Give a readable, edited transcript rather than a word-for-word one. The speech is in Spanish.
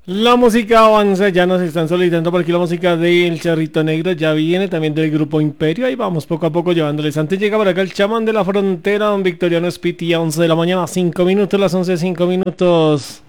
La música avanza, ya nos están solicitando por aquí la música del Charrito Negro, ya viene también del grupo Imperio, ahí vamos poco a poco llevándoles. Antes llega por acá el chamán de la frontera, don Victoriano Spiti, a 11 de la mañana, 5 minutos, las 11 5 minutos.